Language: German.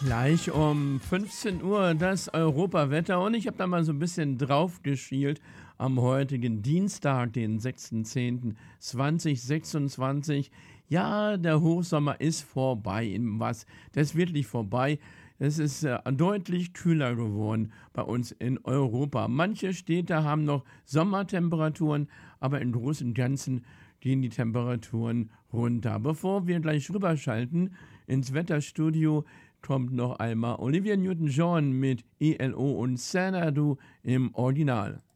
Gleich um 15 Uhr das Europawetter und ich habe da mal so ein bisschen drauf geschielt am heutigen Dienstag, den 6.10.2026. Ja, der Hochsommer ist vorbei. Der ist wirklich vorbei. Es ist deutlich kühler geworden bei uns in Europa. Manche Städte haben noch Sommertemperaturen, aber im Großen und Ganzen gehen die Temperaturen runter. Bevor wir gleich rüberschalten ins Wetterstudio, kommt noch einmal Olivia Newton-John mit ELO und Xanadu im Original.